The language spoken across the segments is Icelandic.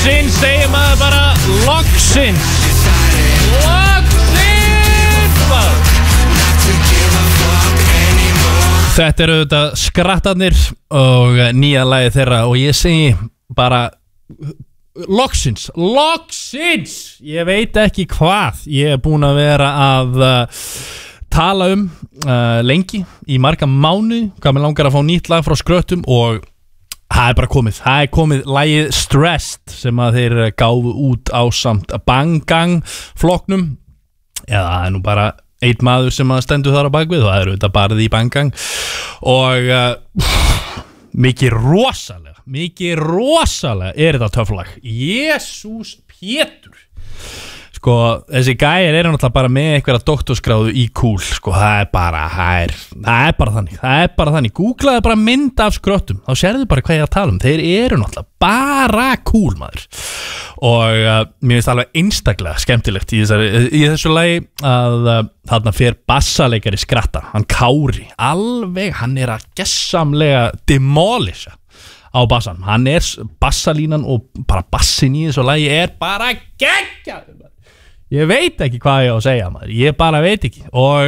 Loksins, segir maður bara. Loksins maður. Þetta eru þetta skrattarnir og nýja lagið þeirra og ég segi bara loksins. Ég veit ekki hvað ég búin að vera að tala lengi í marga mánuði, hvað mér langar að fá nýtt lag frá Skröttum og það er komið lagið Stressed sem að þeir gáfu út á samt Bang-Gang flokknum, eða það er nú bara einn maður sem að stendur þar á bakvið og það eru þetta bara því Bang-Gang og mikið rosalega er þetta töfflag. Jesús Pétur, sko, þessi gæjar eru náttúrulega bara með einhverja doktorsgráðu í cool, sko, það er bara þannig, googlaðu bara mynd af Skröttum, þá sérðu bara hvað ég að tala þeir eru náttúrulega bara cool maður og mér finnst alveg einstaklega skemmtilegt í þessu lagi að þarna fer bassaleikari Skratta, hann Kári, alveg, hann er að gessamlega demolisha á bassan, hann er bassalínan og bara bassin í þessu lagi er bara geggjaður. Ég veit ekki hvað ég á að segja maður, ég bara veit ekki og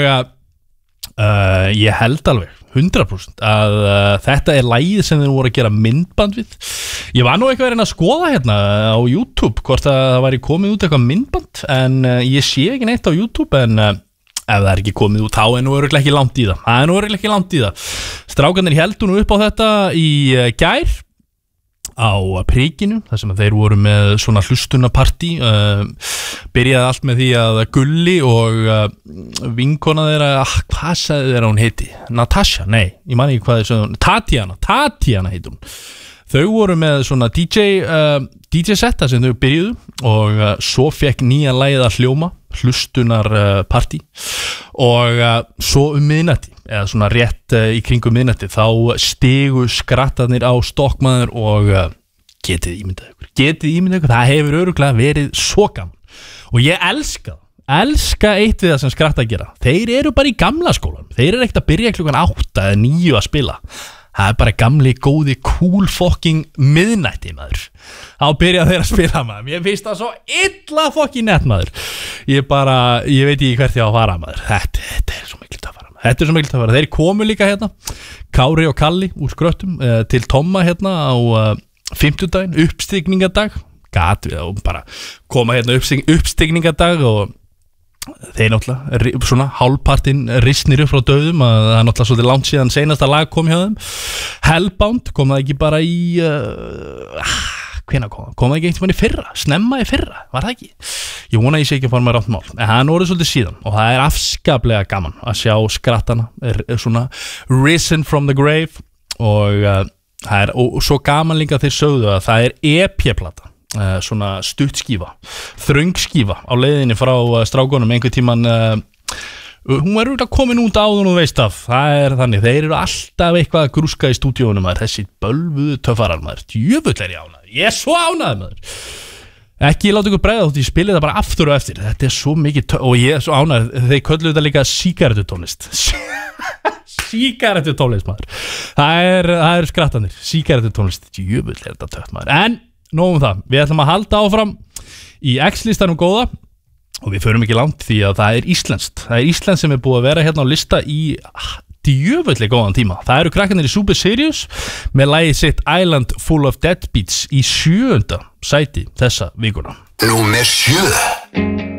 ég held alveg 100% að þetta er lagið sem þeir voru að gera myndband við. Ég var nú eitthvað að reyna að skoða hérna á YouTube hvort að það væri komið út eitthvað myndband en ég sé ekki neitt á YouTube en ef það er ekki komið út þá er nú örugglega ekki langt í það. Strákarnir héldu nú upp á þetta í gær á Prikinu, þar sem þeir voru með svona hlustunapartí, byrjaði allt með því að Gulli og vinkona þeirra, hvað sagði þeirra hún heiti? Natasha? Nei, ég man ekki hvað þeir sögðu, Tatiana heitir hún. Þau voru með svona DJ-setta sem þau byrjuðu og svo fekk nýja lagið að hljóma, hlustunarpartí og svo miðnætti, eða svona rétt í kringum miðnætti, þá stigu skrattarnir á stokkmaður og getið ímyndað ykkur, það hefur örugglega verið svo gaman og ég elska eitt við það sem Skratta gera, þeir eru bara í gamla skólanum, þeir eru ekkert að byrja klukkan 8 eða 9 að spila. Það er bara gamli, góði, cool fucking miðnætti maður. Þá byrja þeir að spila maður. Mér finnst það svo illa fucking nett maður. Ég veit ekki hvert ég á að fara maður. Þetta er svo mikil að fara. Þeir komu líka hérna, Kári og Kalli úr Skröttum til Tomma hérna á 50-daginn, uppstigningadag. Gat við og bara koma hérna uppstigningadag og þeir náttúrulega svona hálfpartinn risnir upp frá döðum að það er náttúrulega svolítið langt síðan seinasta lag kom hjá þeim. Hellbound kom það ekki bara í hvenær kom það ekki einhvern veginn í fyrra, snemma í fyrra, var það ekki? Ég vona ég sé ekki að fara með rátt mál, en það er orðið svolítið síðan og það er afskaplega gaman að sjá Skrattana er svona risen from the grave og það er og svo gaman líka þeir sögðu að það er EP-plata, svona stuttskífa, þröngskífa á leiðinni frá strákunum einhver tíman, hún er auðvitað komin út áður og veist af, það er þannig, þeir eru alltaf eitthvað að grúska í stúdíónum maður, þessi bölvuðu töffarar maður, djöfull er ég ánægður, ég er svo ánægður maður, ekki láta ykkur bregða þótt ég spili það bara aftur og eftir, þetta er svo mikið og ég er svo ánægður, þeir kölluðu þetta líka sígarettutónlist sígarettutónlist maður, það er skrattanir, sígarettutónlist, djöfull er þetta töff maður, en nóg það, við ætlum að halda áfram í X-listanum góða og við förum ekki langt því að það er Íslands sem er búið að vera hérna á lista í djöfulli góðan tíma. Það eru krakkarnir í Super Serious með lagið sitt Island Full of Deadbeats í 7. sæti þessa vikuna. Númer 7.